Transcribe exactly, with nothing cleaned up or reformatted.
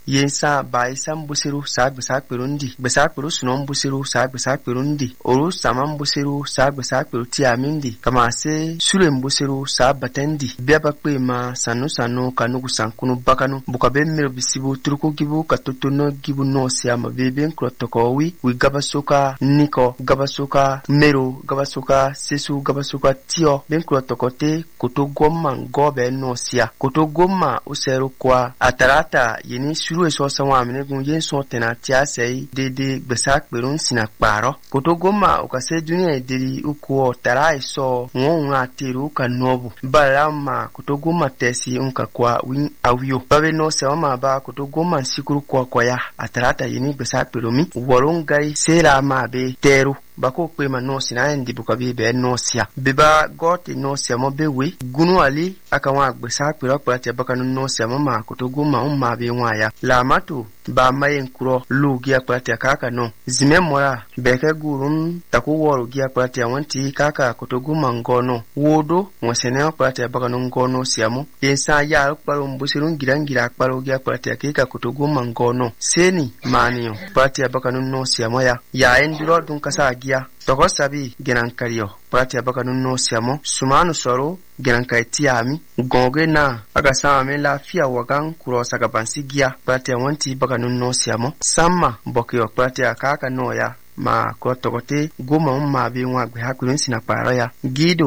yensa baisa mbusiru sa gbesa perundi gbesa peru suno mbusiru sa gbesa perundi oru sama mbusiru sa gbesa peru tiamindi kama se sule mbusiru sa batendi biaba kwe ma sanu sanu kanugu sankunu bakanu bukabe mero bisibu turuko gibu katotono gibu no siama bebe nkrotokowi wi gabasoka niko gabasoka mero gabasoka sesu gabasoka tio ben krotokote kotogoma ngobe no sia kotogoma usero kwa atarata yeni suru eso sawa amene gun yen so tena tia sei dede gbesa perun sina kparo kotogoma okase dunia ediri uko tara eso won atiru kanobu balama kotogoma tesi unka kwa win awio babe no se ma ba kotogoma sikuru kwa kwa ya atarata yeni gbesa peromi wolongai sera ma be teru bako kwe ma no sina ndi bukabi be no sia beba goti no sia mo bewe gunu ali akawa gbesa pira kwa te bakanu no sia ma kotogoma umma be waya la matu ba mayen kuro lugia kwa te kaka no zime mora beke gurun taku woro gia kwa te wanti kaka kotogoma ngono wodo wasene kwa te bakanu ngono sia mo yensa ya kwa mbusirun girangira kwa lugia kwa te kika kotogoma ngono seni maniyo kwa te bakanu no sia mo ya ya enduro dun kasa gia toko sabi genankariyo prati abakanu no siamo sumanu soro genankaitia goge na aga sama la fia wagan kuro saka bansigia prati wanti bakanu no siamo sama bokyo prati akaka no ya ma ko tokote goma umma bi nwa gbe hakulun sina para ya gido